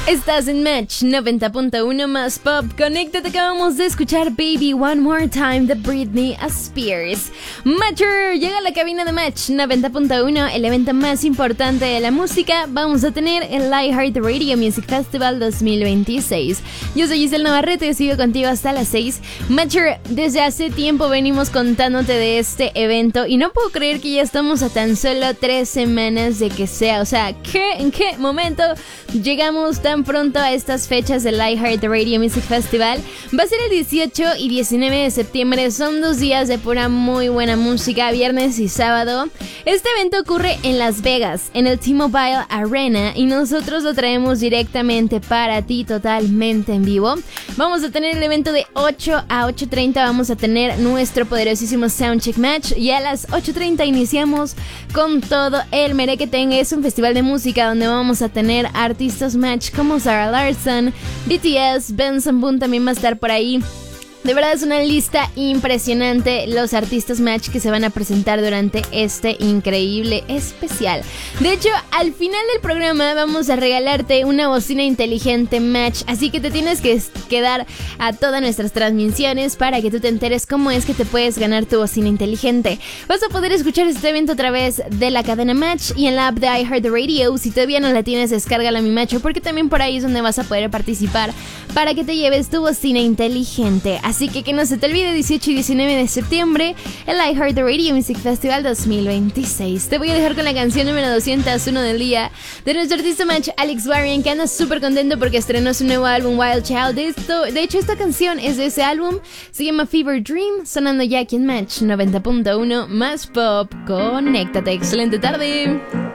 Estás en Match 90.1 más pop. Conéctate, acabamos de escuchar Baby One More Time de Britney Spears. Matcher llega a la cabina de Match 90.1, el evento más importante de la música. Vamos a tener el iHeartRadio Music Festival 2026. Yo soy Giselle Navarrete y sigo contigo hasta las 6. Matcher, desde hace tiempo venimos contándote de este evento y no puedo creer que ya estamos a tan solo 3 semanas de que sea. O sea, ¿en qué momento llegamos tan pronto a estas fechas del iHeartRadio Music Festival? Va a ser el 18 y 19 de septiembre. Son 2 días de pura muy buena música, viernes y sábado. Este evento ocurre en Las Vegas, en el T-Mobile Arena, y nosotros lo traemos directamente para ti, totalmente en vivo. Vamos a tener el evento de 8 a 8:30. Vamos a tener nuestro poderosísimo Soundcheck Match y a las 8:30 iniciamos con todo el merequetén. Es un festival de música donde vamos a tener artistas match como Sarah Larsson, BTS, Benson Boone también va a estar por ahí. De verdad es una lista impresionante los artistas match que se van a presentar durante este increíble especial. De hecho, al final del programa vamos a regalarte una bocina inteligente match, así que te tienes que quedar a todas nuestras transmisiones para que tú te enteres cómo es que te puedes ganar tu bocina inteligente. Vas a poder escuchar este evento a través de la cadena Match y en la app de iHeartRadio. Si todavía no la tienes, descárgala, mi macho, porque también por ahí es donde vas a poder participar para que te lleves tu bocina inteligente. Así que no se te olvide, 18 y 19 de septiembre, el iHeartRadio Music Festival 2026. Te voy a dejar con la canción número 201 del día de nuestro artista match, Alex Warren, que anda súper contento porque estrenó su nuevo álbum Wild Child. De hecho, esta canción es de ese álbum, se llama Fever Dream, sonando ya aquí en Match 90.1 más pop. Conéctate, excelente tarde.